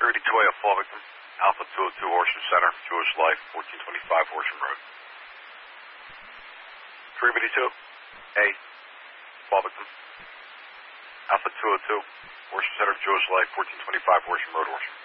Toya, fall victim. Alpha 202 Horsham Center, Jewish Life, 1425 Horsham Road. 382, A, fall victim. Alpha 202 Horsham Center, Jewish Life, 1425 Horsham Road, Horsham.